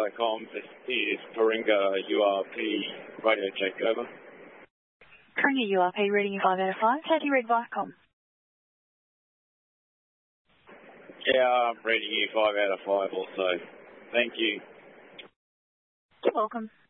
Viacom. This is Coringa URP radio check, over. Coringa URP, reading you 5 out of 5. How do you read Viacom? Yeah, I'm reading you 5 out of 5 also. Thank you. You're welcome.